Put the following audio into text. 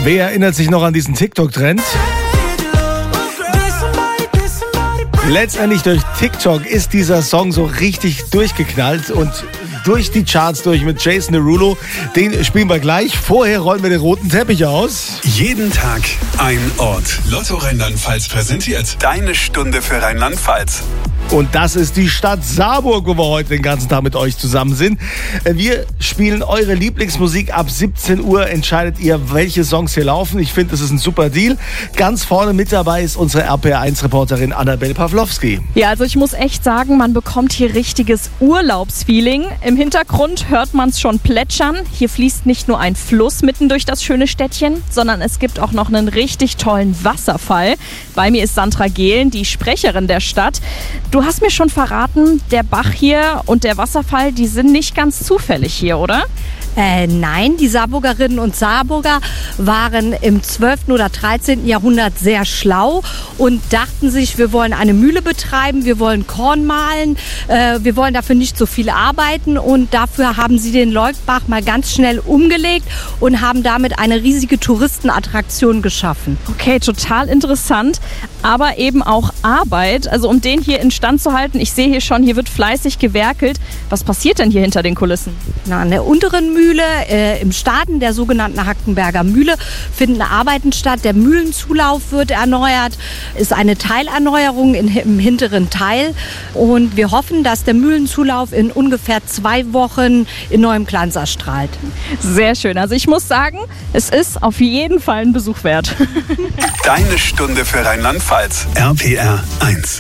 Wer erinnert sich noch an diesen TikTok-Trend? Letztendlich durch TikTok ist dieser Song so richtig durchgeknallt und durch die Charts durch mit Jason Derulo. Den spielen wir gleich. Vorher rollen wir den roten Teppich aus. Jeden Tag ein Ort. Lotto Rheinland-Pfalz präsentiert Deine Stunde für Rheinland-Pfalz. Und das ist die Stadt Saarburg, wo wir heute den ganzen Tag mit euch zusammen sind. Wir spielen eure Lieblingsmusik. Ab 17 Uhr entscheidet ihr, welche Songs hier laufen. Ich finde, das ist ein super Deal. Ganz vorne mit dabei ist unsere RPR1-Reporterin Annabelle Pawlowski. Ja, also ich muss echt sagen, man bekommt hier richtiges Urlaubsfeeling. Im Hintergrund hört man es schon plätschern. Hier fließt nicht nur ein Fluss mitten durch das schöne Städtchen, sondern es gibt auch noch einen richtig tollen Wasserfall. Bei mir ist Sandra Gehlen, die Sprecherin der Stadt. Du hast mir schon verraten, der Bach hier und der Wasserfall, die sind nicht ganz zufällig hier, oder? Nein, die Saarburgerinnen und Saarburger waren im 12. oder 13. Jahrhundert sehr schlau und dachten sich, wir wollen eine Mühle betreiben, wir wollen Korn mahlen, wir wollen dafür nicht so viel arbeiten und dafür haben sie den Leukbach mal ganz schnell umgelegt und haben damit eine riesige Touristenattraktion geschaffen. Okay, total interessant, aber eben auch Arbeit, also um den hier instand zu halten. Ich sehe hier schon, hier wird fleißig gewerkelt. Was passiert denn hier hinter den Kulissen? Na, an der unteren Mühle, im Starten der sogenannten Hackenberger Mühle, finden Arbeiten statt. Der Mühlenzulauf wird erneuert, ist eine Teilerneuerung im hinteren Teil. Und wir hoffen, dass der Mühlenzulauf in ungefähr 2 Wochen in neuem Glanz erstrahlt. Sehr schön. Also ich muss sagen, es ist auf jeden Fall ein Besuch wert. Deine Stunde für Rheinland-Pfalz. RPR 1.